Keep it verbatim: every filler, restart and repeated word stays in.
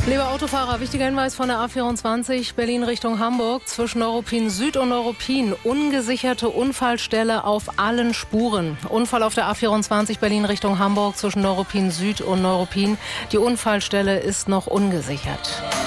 Liebe Autofahrer, wichtiger Hinweis von der A vierundzwanzig Berlin Richtung Hamburg. Zwischen Neuruppin Süd und Neuruppin ungesicherte Unfallstelle auf allen Spuren. Unfall auf der A vierundzwanzig Berlin Richtung Hamburg zwischen Neuruppin Süd und Neuruppin. Die Unfallstelle ist noch ungesichert.